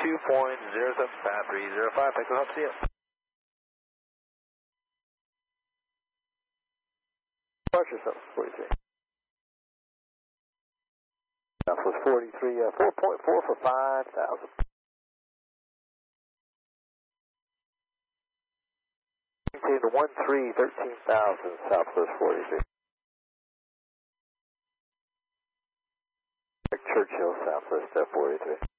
2.07530. Pick up, see you. Departure Southwest 43. Southwest 43, 4.4 for 5,000. Maintain to 13,000 Southwest 43. Churchill Southwest 43.